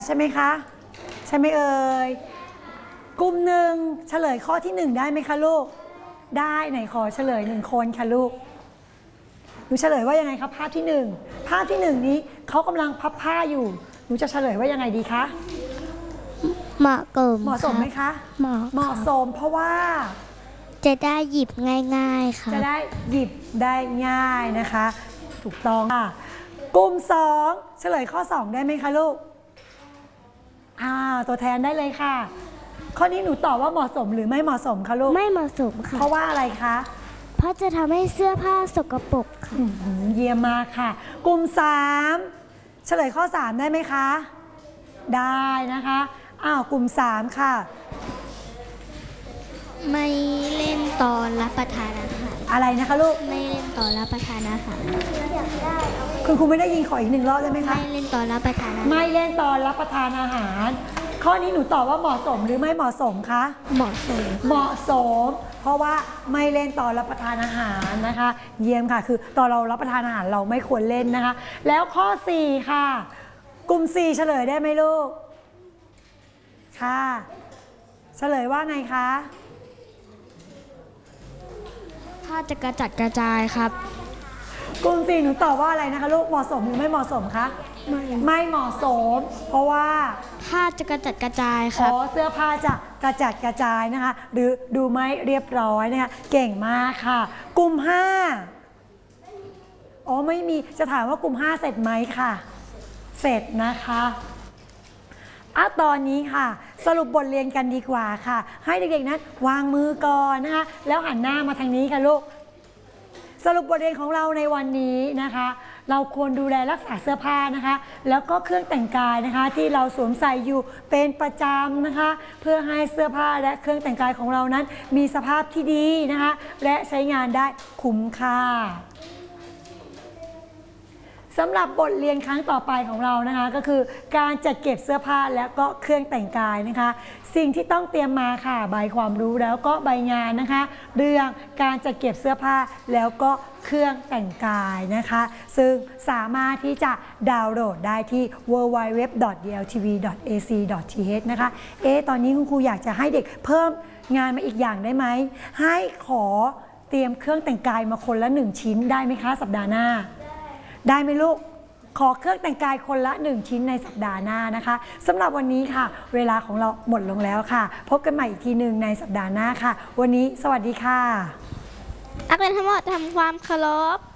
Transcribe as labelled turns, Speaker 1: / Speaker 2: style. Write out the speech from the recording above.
Speaker 1: ใช่ไหมคะใช่ไหมเอ่ยกลุ่มหนึ่งเฉลยข้อที่1ได้ไหมคะลูกได้ไหนขอเฉลย1คนค่ะลูกหนูเฉลยว่ายังไงครับภาพที่1ภาพที่1นี้เขากำลังพับผ้าอยู่หนูจะเฉลยว่ายังไงดีคะ
Speaker 2: เหมาะ
Speaker 1: สมไหมคะเหมาะสมเพราะว่า
Speaker 2: จะได้หยิบง่ายๆค่ะ
Speaker 1: จะได้หยิบได้ง่ายนะคะถูกต้องค่ะกลุ่ม2เฉลยข้อ2ได้ไหมคะลูกตัวแทนได้เลยค่ะข้อนี้หนูตอบว่าเหมาะสมหรือไม่เหมาะสมคะลูก
Speaker 2: ไม่เหมาะสมค่ะ
Speaker 1: เพราะว่าอะไรคะ
Speaker 2: เพราะจะทำให้เสื้อผ้าสกปรกค่ะ
Speaker 1: เยี่ยมมากค่ะกลุ่ม3เฉลยข้อ3ได้ไหมคะได้นะคะกลุ่ม3ค่ะ
Speaker 2: ไม่เล่นตอนรับประทานอาหาร
Speaker 1: อะไรนะคะลูก
Speaker 2: ไม่เล่นตอนรับประทานอาหาร
Speaker 1: คุณครูไม่ได้ยินขออีก1 รอบได้ไหมคะ
Speaker 2: ไม่เล่นตอนรับประทานอาหาร
Speaker 1: ไม่เล่นตอนรับประทานอาหารข้อนี้หนูตอบว่าเหมาะสมหรือไม่เหมาะสมคะ
Speaker 2: เหมาะสม
Speaker 1: เพราะว่าไม่เล่นตอนรับประทานอาหารนะคะเยี่ยมค่ะคือตอนเรารับประทานอาหารเราไม่ควรเล่นนะคะแล้วข้อ4ค่ะกลุ่ม4เฉลยได้ไหมลูกค่ะเฉลยว่าไงคะ
Speaker 2: ถ้าจะกระจัดกระจายครับ
Speaker 1: กลุ่ม4หนูตอบว่าอะไรนะคะลูกเหมาะสมหรือไม่เหมาะสมคะไม่เหมาะสมเพราะว่า
Speaker 2: ถ้าจะกระจัดกระจายครับ
Speaker 1: เสื้อผ้าจะกระจัดกระจายนะคะหรือดูไม่เรียบร้อยนะคะเก่งมากค่ะกลุ่ม5ไม่มีจะถามว่ากลุ่ม5เสร็จไหมค่ะเสร็จนะคะตอนนี้ค่ะสรุปบทเรียนกันดีกว่าค่ะให้เด็กๆนั้นวางมือก่อนนะคะแล้วหันหน้ามาทางนี้ค่ะลูกสรุปบทเรียนของเราในวันนี้นะคะเราควรดูแลรักษาเสื้อผ้านะคะแล้วก็เครื่องแต่งกายนะคะที่เราสวมใส่อยู่เป็นประจำนะคะเพื่อให้เสื้อผ้าและเครื่องแต่งกายของเรานั้นมีสภาพที่ดีนะคะและใช้งานได้คุ้มค่าสำหรับบทเรียนครั้งต่อไปของเรานะคะก็คือการจัดเก็บเสื้อผ้าและก็เครื่องแต่งกายนะคะสิ่งที่ต้องเตรียมมาค่ะใบความรู้แล้วก็ใบงานนะคะเรื่องการจัดเก็บเสื้อผ้าแล้วก็เครื่องแต่งกายนะคะซึ่งสามารถที่จะดาวน์โหลดได้ที่ www.dltv.ac.th นะคะตอนนี้คุณครูอยากจะให้เด็กเพิ่มงานมาอีกอย่างได้ไหมให้ขอเตรียมเครื่องแต่งกายมาคนละ1ชิ้นได้ไหมคะสัปดาห์หน้าได้ไหมลูกขอเครื่องแต่งกายคนละ1ชิ้นในสัปดาห์หน้านะคะสำหรับวันนี้ค่ะเวลาของเราหมดลงแล้วค่ะพบกันใหม่อีกทีหนึ่งในสัปดาห์หน้าค่ะวันนี้สวัสดีค่ะ
Speaker 2: นักเรียนทั้งหมดทำความเคารพ